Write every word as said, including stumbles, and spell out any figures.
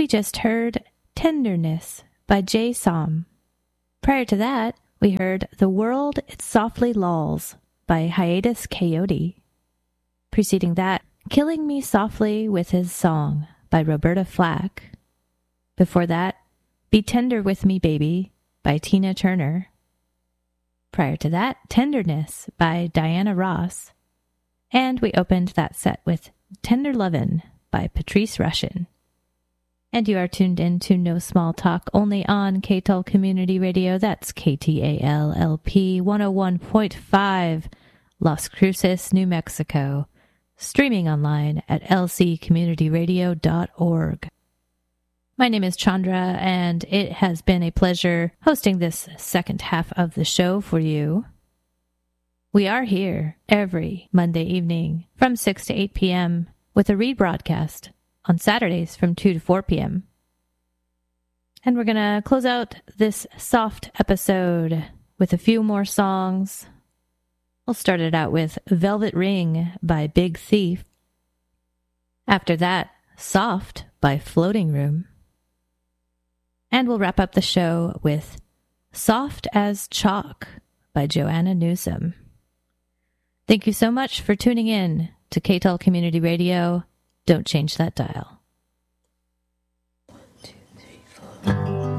we just heard Tenderness by Jay Som. Prior to that, we heard The World It Softly Lulls by Hiatus Coyote. Preceding that, Killing Me Softly with His Song by Roberta Flack. Before that, Be Tender With Me Baby by Tina Turner. Prior to that, Tenderness by Diana Ross. And we opened that set with Tender Lovin' by Patrice Rushen. And you are tuned in to No Small Talk only on K T A L Community Radio. That's K T A L L P one oh one point five, Las Cruces, New Mexico. Streaming online at l c community radio dot org. My name is Chandra, and it has been a pleasure hosting this second half of the show for you. We are here every Monday evening from six to eight p.m. with a rebroadcast on Saturdays from two to four p.m. And we're going to close out this soft episode with a few more songs. We'll start it out with Velvet Ring by Big Thief. After that, Soft by Floating Room. And we'll wrap up the show with Soft as Chalk by Joanna Newsom. Thank you so much for tuning in to K T A L Community Radio. Don't change that dial.